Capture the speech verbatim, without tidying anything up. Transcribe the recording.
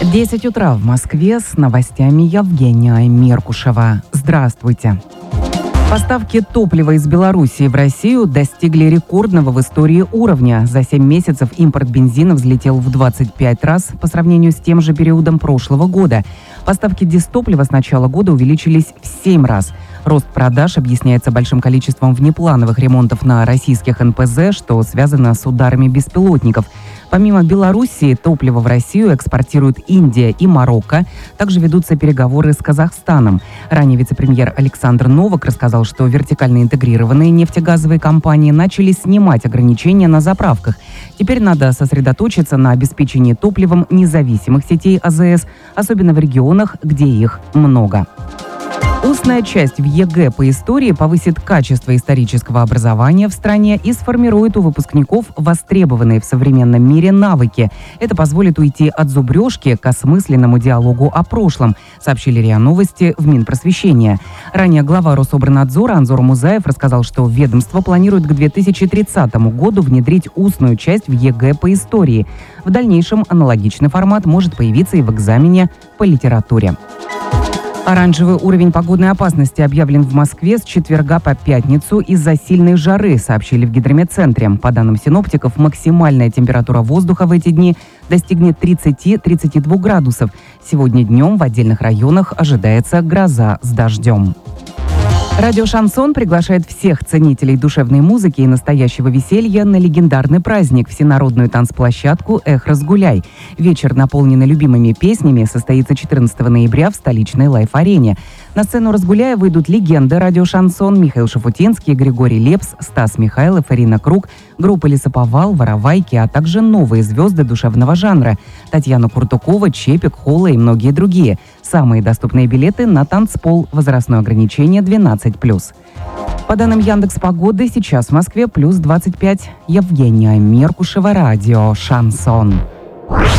десять утра в Москве, с новостями Евгения Меркушева. Здравствуйте. Поставки топлива из Белоруссии в Россию достигли рекордного в истории уровня. За семь месяцев импорт бензина взлетел в двадцать пять раз по сравнению с тем же периодом прошлого года. Поставки дистоплива с начала года увеличились в семь раз. Рост продаж объясняется большим количеством внеплановых ремонтов на российских эн пэ зэ, что связано с ударами беспилотников. Помимо Белоруссии, топливо в Россию экспортируют Индия и Марокко. Также ведутся переговоры с Казахстаном. Ранее вице-премьер Александр Новак рассказал, что вертикально интегрированные нефтегазовые компании начали снимать ограничения на заправках. Теперь надо сосредоточиться на обеспечении топливом независимых сетей а зэ эс, особенно в регионах, где их много. Устная часть в е гэ по истории повысит качество исторического образования в стране и сформирует у выпускников востребованные в современном мире навыки. Это позволит уйти от зубрежки к осмысленному диалогу о прошлом, сообщили РИА Новости в Минпросвещения. Ранее глава Рособорнадзора Анзор Музаев рассказал, что ведомство планирует к две тысячи тридцатому году внедрить устную часть в е гэ по истории. В дальнейшем аналогичный формат может появиться и в экзамене по литературе. Оранжевый уровень погодной опасности объявлен в Москве с четверга по пятницу из-за сильной жары, сообщили в гидрометцентре. По данным синоптиков, максимальная температура воздуха в эти дни достигнет тридцати-тридцати двух градусов. Сегодня днем в отдельных районах ожидается гроза с дождем. Радио «Шансон» приглашает всех ценителей душевной музыки и настоящего веселья на легендарный праздник – всенародную танцплощадку «Эх, разгуляй». Вечер, наполненный любимыми песнями, состоится четырнадцатого ноября в столичной лайф-арене. На сцену «Разгуляя» выйдут легенды радио «Шансон» Михаил Шафутинский, Григорий Лепс, Стас Михайлов, Ирина Круг, группа «Лесоповал», «Воровайки», а также новые звезды душевного жанра – Татьяна Куртукова, Чепик, Холла и многие другие. Самые доступные билеты на танцпол, возрастное ограничение двенадцать плюс. По данным Яндекс.Погоды, сейчас в Москве плюс двадцать пять. Евгения Меркушева, радио «Шансон».